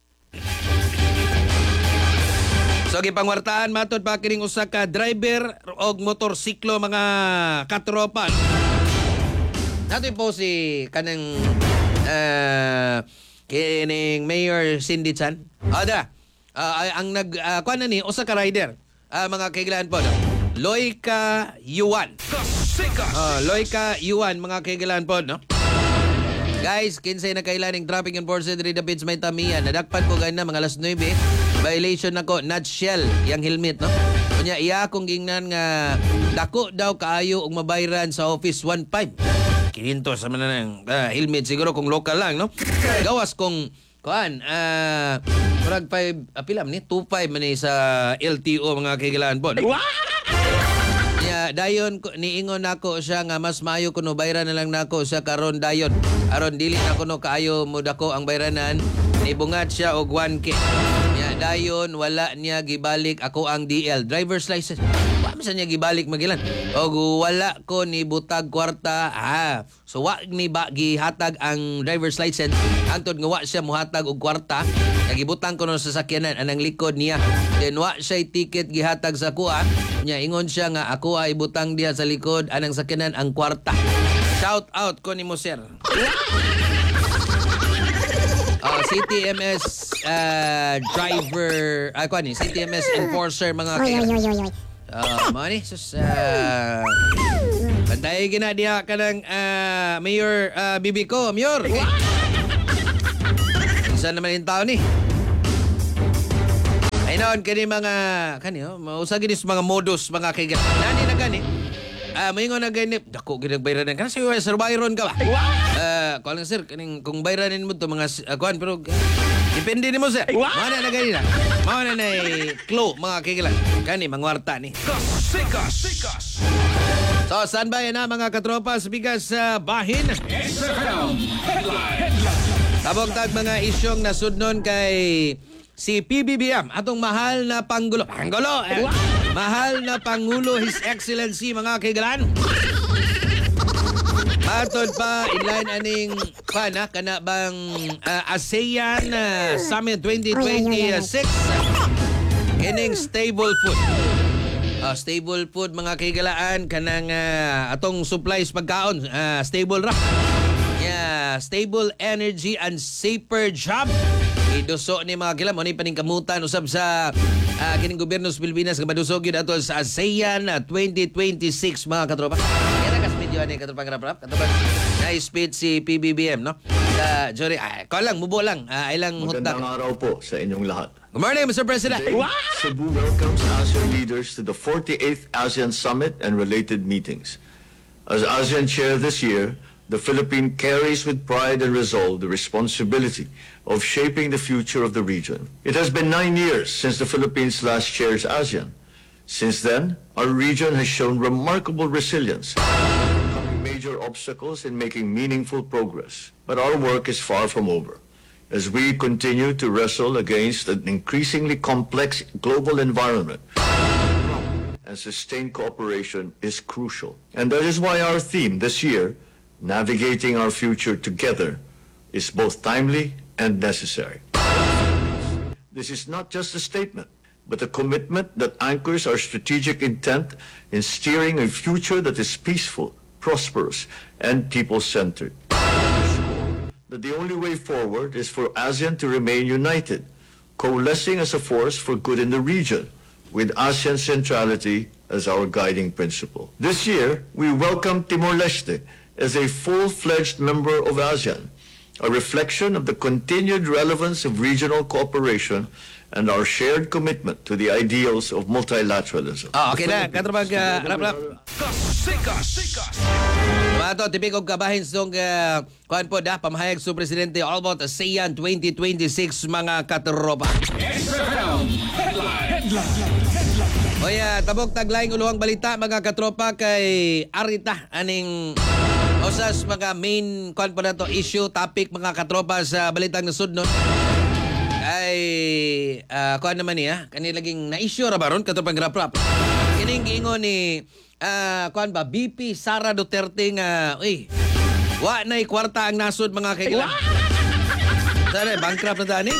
So gipangwartahan matod pa kining usa ka driver og motorsiklo mga katropa. Nato po si kanang uh, kining Mayor Cindy Chan. Ada. Uh, ang nag uh, kuan na ni usa ka rider. Uh, mga kaigalaan po. No? Loika Yuan. Uh, Loika Yuan mga kaigalaan po, no? Guys, kinsay na kailaning traffic enforcer diri Davids may tamiya. Nadakpan ko gana mga alas nuwebe. Violation nako nutshell yang helmet, no? Kunya iya kong gingnan nga dako daw kaayo og mabayran sa office one five. Kininto sa man nang uh, helmet siguro kung local lang, no? Gawas kung kuan ah uh, murag five uh, pilam ni two five man ni sa L T O mga kaigalaan po. No? Ya, dayon ko niingon nako siya nga mas maayo kuno bayran na lang nako siya karon dayon. Aron dili na kuno kaayo mo dako ang bayranan, nibungat siya og one K. Ya, dayon wala niya gibalik ako ang D L driver's license. Wa man sa niya gibalik magilan. Og wala ko ni butag kwarta. Ah, so wa ni ba gihatag ang driver's license hangtod nga wa siya mohatag og kwarta. Nagibutang ko no sa sakyanan anang likod niya. Then wa siya ticket gihatag sa kuha. Nya ingon siya nga ako ay butang diha sa likod anang sakyanan ang kwarta. Shout out ko nimo sir. Uh, C T M S uh, driver, ay ko ni C T M S enforcer mga kaya. Oy oy oy oy. Ah, uh, mani sus uh, Bantay gina diha kanang uh, Mayor uh, bibi ko, Mayor. Saan naman yung tao ni? Ay noon kani mga kani oh, mausa gini mga modus mga kaigan. Nani na gani? Ah, uh, maingon na gani dako gid bayranan kana sa survivor ka ba? Ah, uh, kuan sir kaning kung bayranin mo to mga uh, kuan pero uh, depende nimo sir. Mana na gani na? Mana na clue mga kaigan. Kani mangwarta ni. Sikas, sikas. So, saan ba yan na mga katropa sa bigas sa uh, bahin? S F M Headline. Tabog-tag mga isyong nasudnon kay si P B B M, atong mahal na Panggulo. Panggulo! Eh, mahal na Pangulo, His Excellency, mga kaigalan. Matod pa, inline aning pana, kana bang uh, ASEAN uh, Summit twenty twenty-six. Kining stable food. Uh, stable food mga kaigalaan kanang uh, atong supplies pagkaon uh, stable ra. Yeah, stable energy and safer job. Iduso ni mga kila mo ni paningkamutan usab sa uh, kining gobyerno sa Pilipinas nga madusog yun ato sa ASEAN uh, twenty twenty-six mga katropa. Kaya kas video ani katropa rap-rap katropa. Nice speech si P B B M no. Uh, Jory, ay, ko lang mubo lang. Uh, ay lang hutdak. Magandang araw po sa inyong lahat. Good morning, Mister President. Today, Cebu welcomes ASEAN leaders to the forty-eighth ASEAN Summit and related meetings. As ASEAN Chair this year, the Philippines carries with pride and resolve the responsibility of shaping the future of the region. It has been nine years since the Philippines last chairs ASEAN. Since then, our region has shown remarkable resilience, overcoming major obstacles and making meaningful progress. But our work is far from over, as we continue to wrestle against an increasingly complex global environment. And sustained cooperation is crucial. And that is why our theme this year, Navigating Our Future Together, is both timely and necessary. This is not just a statement, but a commitment that anchors our strategic intent in steering a future that is peaceful, prosperous, and people-centered. That the only way forward is for ASEAN to remain united, coalescing as a force for good in the region, with ASEAN centrality as our guiding principle. This year, we welcome Timor-Leste as a full-fledged member of ASEAN, a reflection of the continued relevance of regional cooperation and our shared commitment to the ideals of multilateralism. Ah, okay na. Katrabag, uh, rap-rap. Sikas, sikas. Mato, tipik og kabahin sa uh, kuhan po da, pamahayag sa Presidente all about ASEAN twenty twenty-six mga katropa. S F M Headline. Headline. O ya, tabok taglaing uluhang balita mga katropa kay Arita aning Usas mga main kon pa na to issue topic mga katropa sa balitang nasud no. Ay uh, kuan naman niya kanilaging na issue ra baron katropang rap-rap. Kining giingon ni uh, kuan ba B P Sara Duterte nga uy wa nay kwarta ang nasud mga kaigala. Sana bankrupt na tani.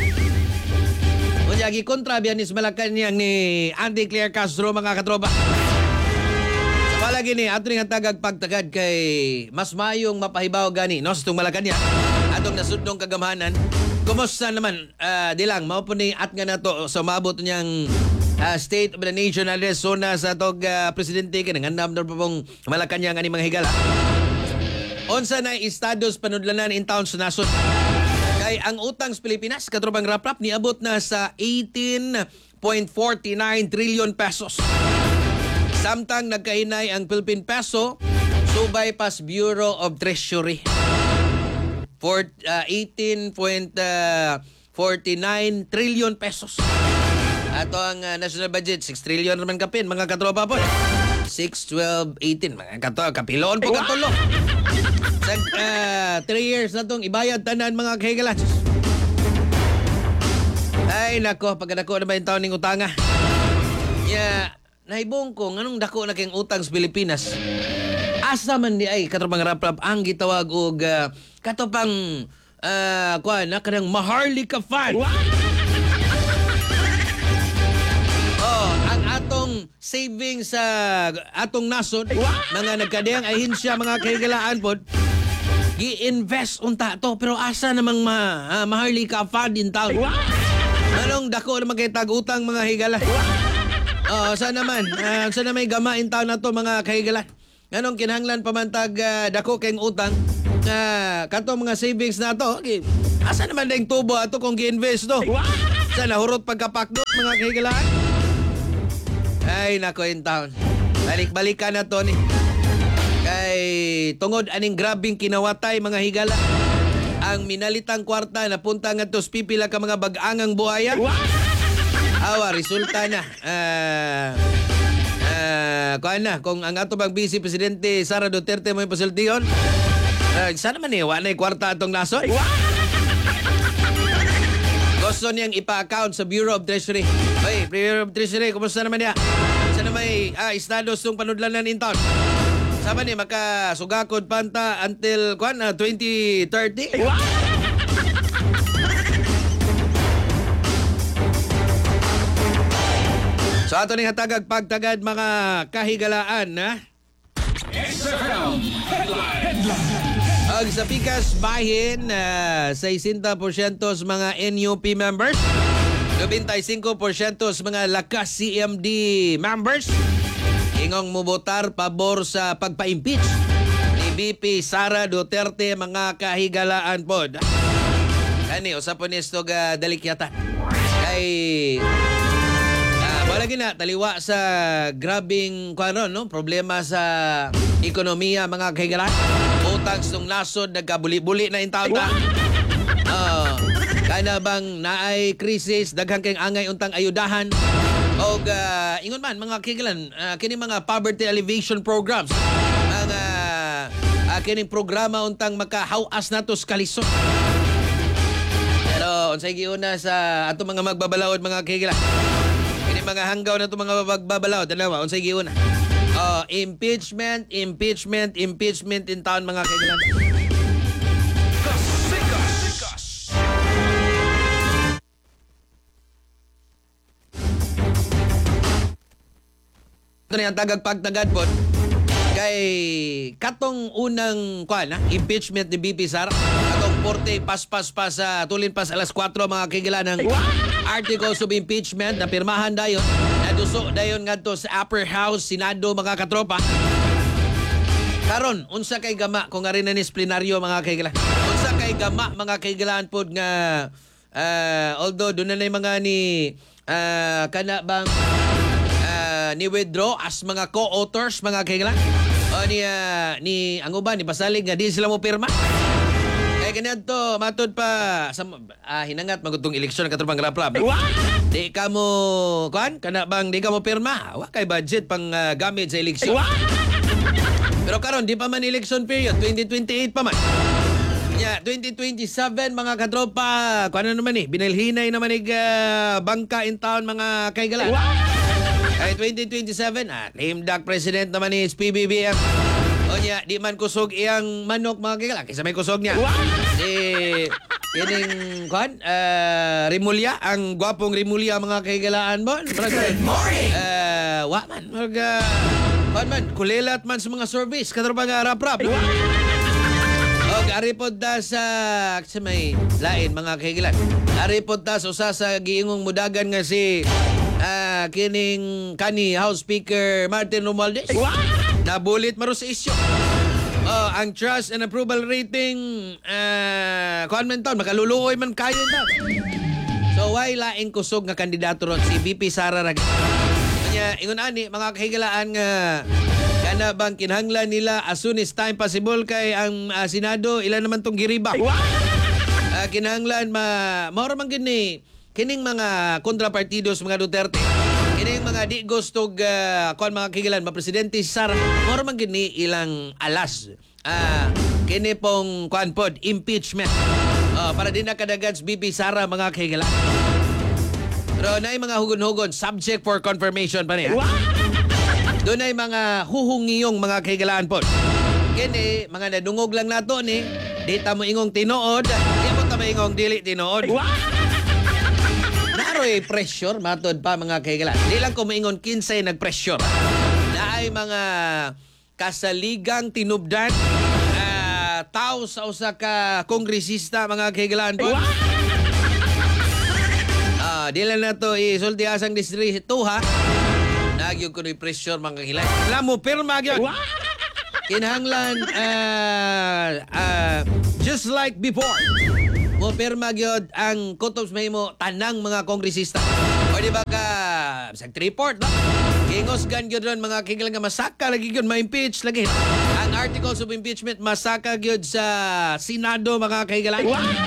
Unya gi kontra biyanis Malacañang ni Andy Claire Castro mga katropa. Palagi ni ato nga tagag pagtagad kay mas mayong mapahibaw gani no sa itong Malacañang atong nasudnong kagamhanan. Kumusta naman uh, di lang mao po ni at nga nato sa mabot niyang uh, State of the Nation address zona sa atong uh, presidente kay nangandam na pong Malacañang ani mga higala. Unsa na estados panudlanan in town sa nasod. Kay ang utang sa Pilipinas katrobang rap-rap niabot na sa eighteen point four nine trillion pesos. Samtang nagkahinay ang Philippine Peso, subay pas Bureau of Treasury. For uh, eighteen point four nine trillion pesos. Ato ang uh, national budget, six trillion naman kapin, mga katropa po. six, twelve, eighteen, mga katropa, kapiloon po katulo. Sa uh, three years na itong ibayad tanan mga kahigalas. Ay nako, pagkadako na ba yung taon ng utanga? Yeah. Naibong ko, anong dako na kayong utang sa Pilipinas? Asa man di ay katropang rap-rap ang gitawag og uh, katopang uh, kuan na kanang Maharlika Fund. Oh, ang atong savings sa uh, atong nasod, mga nagkadiyang ahensya mga kahigalaan pod, gi-invest unta to pero asa namang ma, uh, Maharlika Fund in town? Anong dako na magkitag utang mga higala? Oh, sana naman. Uh, sana may gama in town na to mga kahigala. Ganong kinahanglan pamantag uh, dako kayong utang. Uh, kato mga savings na to. Okay. Asa naman dahing tubo ato kung gi-invest to? Sana hurot pagkapakdo mga kahigala. Ay nako in town. Balik-balikan na to ni. Kay tungod aning grabing kinawatay mga higala. Ang minalitang kwarta napunta nga to pipila ka mga bag-angang buhaya. Awa, resulta na. Ah, uh, kuhaan na, kung ang ato bang Vice Presidente Sara Duterte mo yung pasultiyon, uh, sana man eh, wala na kwarta atong nasod. Gusto niyang ipa-account sa Bureau of Treasury. Oy, Bureau of Treasury, kumusta naman niya? Sana may ah, estados ng panudlanan in town. Sama niya, makasugakod panta until kuhaan, uh, twenty thirty. So ato ning hatagag pagtagad mga kahigalaan na S F M Headline. Headline. ang sa Pikas Bahin uh, sixty percent sa mga N U P members, twenty-five percent sa mga Lakas C M D members ingong mubotar pabor sa pagpa-impeach ni B P Sara Duterte mga kahigalaan pod. Kani usapon nisto ga dalikyatan. Kay wala gina taliwa sa grabing kuano no problema sa ekonomiya mga kahigalan. Utang sa nasod nagkabuli-buli na in taon ta. Uh, kana bang naay krisis daghang kay angay untang ayudahan og uh, ingon man mga kahigalan uh, kini mga poverty alleviation programs mga uh, kining programa untang makahawas nato sa kalisod. Pero unsay giuna sa ato mga magbabalaod mga kahigalan. Mga hanggaw na ito mga magbabalaw. Dalawa, unsay giuna. Uh, impeachment, impeachment, impeachment in town mga kaibigan. Kasikas. Ito na yung tagag-pagtagad po. Kay katong unang kuan, ha? Impeachment ni B P Sara. Katong forte pas-pas pa sa tulin pas alas kwatro mga kaibigan ng articles of impeachment na pirmahan dayon. Naduso dayon ngadto sa Upper House, Senado mga katropa. Karon, unsa kay gama kung ari na ni plenaryo mga kaibigan. Unsa kay gama mga kaibigan pod nga uh, although doon na mga ni uh, kana bang uh, ni withdraw as mga co-authors mga kaibigan. O ni uh, ni ang uban ni pasalig nga di sila mo pirma. Kaya ganyan to, matod pa sa uh, hinangat magutong eleksyon katropang rap-rap. Di ka mo kuan kana bang di ka mo pirma? Wa kay budget pang uh, gamit sa eleksyon. Pero karon di pa man election period, twenty twenty-eight pa man. Yeah, twenty twenty-seven mga katropa, kung ano naman eh, binilhinay naman eh, uh, bangka in town mga kaigalan. Ay twenty twenty-seven, ah, lame duck president naman ni S P B B ang o niya, di man kusog iyang manok mga kaigalan. Kaysa may kusog niya. Si, kining, kuhan, uh, Rimulya, ang gwapong Rimulya mga kaigalaan mo. Good morning! Uh, wa man, mga, kuhan man, kulilat man sa mga service, katropa nga rap-rap. Og aripod ta sa sa may lain mga kaigilan. Aripod ta sa usa sa giingong mudagan nga si ah, kining kani House Speaker Martin Romualdez. Nabulit maro sa isyu. Oh, ang trust and approval rating uh, kuan man taon makaluluoy man kayo ta. So why laing kusog nga kandidato ron si V P Sara Rag. Kanya ingon ani mga kahigalaan nga kana bang kinahanglan nila as soon as time possible kay ang uh, Senado ilan naman tong giriba. Uh, kinahanglan ma mao man gini kining mga kontrapartidos mga Duterte. Kining mga di gusto uh, kuan mga kigilan ma presidente Sara mao man gini ilang alas. Ah, uh, kini pong kuan pod impeachment. Uh, para din nakadagan sa V P Sara mga kigilan. Pero na mga hugon-hugon subject for confirmation pa niya. Doon ay mga huhungiyong mga kahigalaan po. Kini, mga nadungog lang nato ni, di ta mo ingong tinuod, di mo ta maingong dili tinuod. Naroy pressure, matod pa mga kahigalaan. Di lang ko maingon kinsay nag-pressure. Na ay mga kasaligang tinubdan, uh, tao sa usa ka kongresista mga kahigalaan po. Uh, di lang na to isulti asang distrito ha. Nagyog ko ng pressure mga hilay. Alam mo, pirma yun. Kinahanglan, uh, uh, just like before, mo pirma yun ang kutob may mo tanang mga kongresista. O di ba ka, sa report, no? Kingos gan yun ron mga kigilang nga masaka, lagi yun ma-impeach, lagi. Ang articles of impeachment, masaka yun sa Senado, mga kahigalan.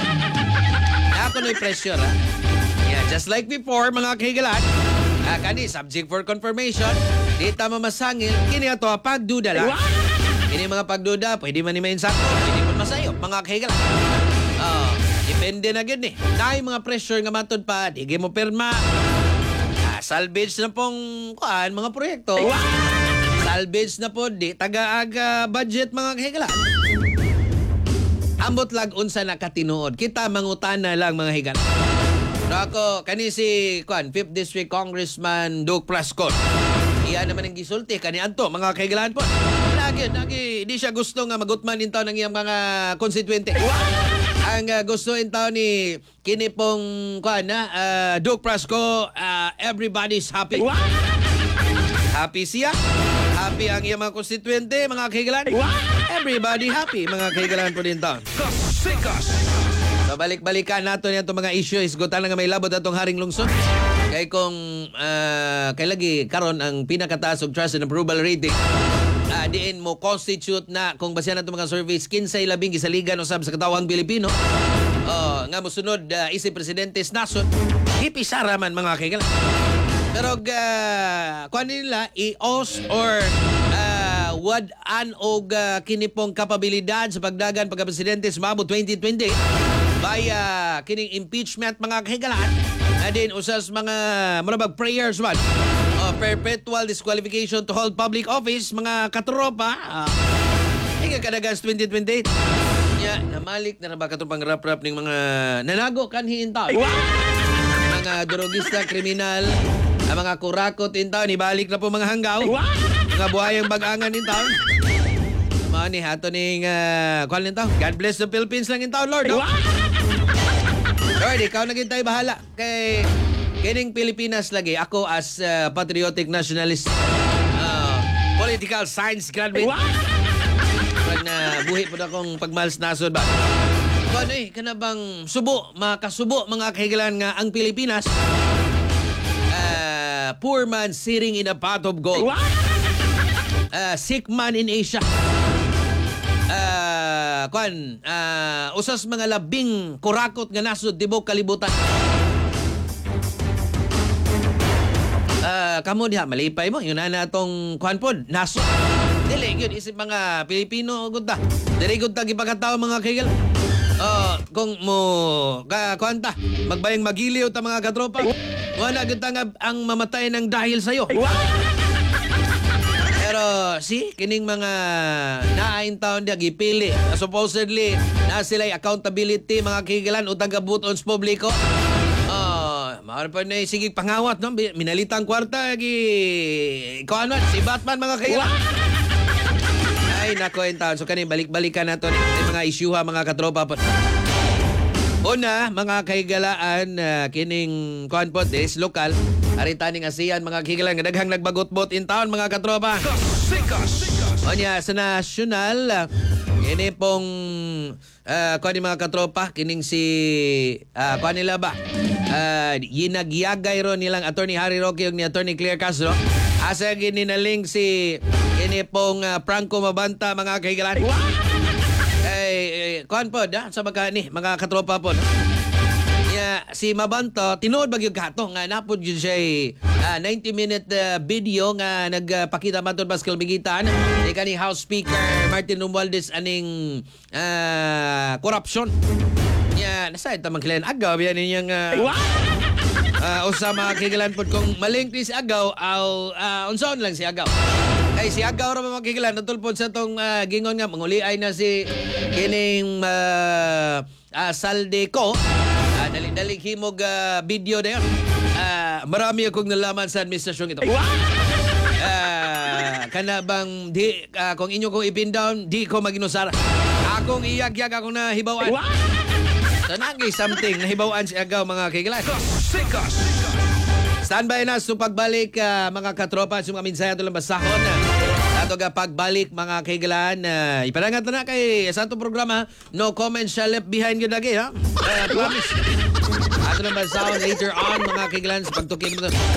Ako na pressure, ha? Yeah, just like before, mga kahigalan, Ah, kani subject for confirmation, di tama masangil, kini ato pagduda lang. Kini mga pagduda, pwede man ni mainsako, pwede man masayop, mga kahigalan. Oh, depende na gid ni. Naay mga pressure nga matod pa, di mo perma. Ah, salvage na pong kuan mga proyekto. Salvage na po di taga-aga budget mga kahigalan. Ambot lag unsa nakatinuod. Kita mangutana lang mga higalan. Ako, kani si kuan, fifth District Congressman Duke Prascon. Iyan naman ang gisulti, kani Anto, mga kaigalaan po. Lagi, lagi, di siya gusto nga magutman in taon ng iyang mga konstituente. Ang uh, gusto in taon ni kini pong kuan na, uh, Duke Prasco, uh, everybody's happy. Happy siya. Happy ang iyang mga konstituente, mga kaigalaan. Everybody happy, mga kaigalaan po din taon. Kasikas! So, balik-balikan nato niya itong mga issue. Isgutan lang nga may labot atong haring lungsod. Kay kung uh, kay lagi karon ang pinakataas og trust and approval rating, uh, diin mo constitute na kung basehan nato mga surveys kinsay labing gisaligan usab sa katawang Pilipino. Oh, nga mosunod uh, isip presidente Nason, hipisara man mga kaigalan. Pero uh, kuan nila i-os or uh, wad-an og uh, kinipong kapabilidad sa pagdagan pagka-presidente sa Mabo twenty twenty via kining impeachment mga kahigalaan na din usas mga marabag prayers man o perpetual disqualification to hold public office mga katropa uh, hingga kadagas twenty twenty-eight ya namalik na ba katong rap-rap ning mga nanago kanhi intaw mga drogista kriminal ang mga kurakot intaw nibalik na po mga hanggaw mga buhayang bag-angan intaw mga ni hato ning uh, kuan intaw God bless the Philippines lang intaw Lord no? Lord, ikaw na tayo bahala. Kay kining Pilipinas lagi. Ako as uh, patriotic nationalist, uh, political science graduate. Pag na buhi po na akong pagmals nasod ba? Ano eh, kanabang subo, makasubo mga kahigalan nga ang Pilipinas. Uh, poor man sitting in a pot of gold. Uh, sick man in Asia. Uh, kwan, uh, usas mga labing kurakot nga nasod tibok kalibutan. Uh, kamo diha malipay mo yun na natong kuan pod naso. Dili gyud isip mga Pilipino gud ta. Dili gud ta gipakataw mga kaigal. Oh, kung mo ka kuan ta magbayang magiliw ta mga katropa. Wala gud ta nga ang mamatay ng dahil sayo. Pero si kining mga naain taon dia gipili supposedly na sila'y accountability mga kigilan o taga-buton sa publiko. Oh, maaari pa na sige pangawat no minalitang kwarta gi kuan si Batman mga kigilan. Ay nako en taon so kani balik-balikan nato ni mga isyuha mga katropa po. Una, mga kaigalaan uh, kining kuan po des lokal aritaning ASEAN mga kigalan nga daghang nagbagot-bot in town mga katropa. Onya sa national uh, kini pong uh, kuan ni mga katropa kining si uh, kuan nila ba uh, ginagyagay ro nilang Attorney Harry Roque ug ni Attorney Claire Castro asa gininaling si kini pong uh, Franco Mabanta mga kaigalan. Eh, kuan po, da? Sa mga ni, mga katropa po. No? Yeah, si Mabanto, tinuod bagyog kato nga napod yun siya uh, ninety minute uh, video nga nagpakita man to Pascal Bigitan ni kani House Speaker Martin Romualdez aning uh, corruption. Yeah, nasa ito magkilan agaw yan ninyang uh, uh, usama kigalan po kung maling si agaw aw uh, unsaon lang si agaw. Ay si agaw ra makikilan natulpon sa tong uh, gingon nga manguliay na si kining uh, uh, salde ko uh, dali-dali himog uh, video na yun. Uh, marami akong nalaman sa administrasyon ito. Uh, kana bang di uh, kung inyo kong ipin down di ko maginusara. Akong iyag-yag akong nahibawaan. So nagay something nahibawaan si agaw mga kikilan. Standby na sa pagbalik uh, mga katropa sa mga minsaya ito lang basahon. Ato ga pagbalik mga kaigalan. Uh, iparangat na kay sa itong programa. No comments shall left behind yun lagi. Ha? Uh, promise. Ato lang basahon later on mga kaigalan sa pagtukin mo.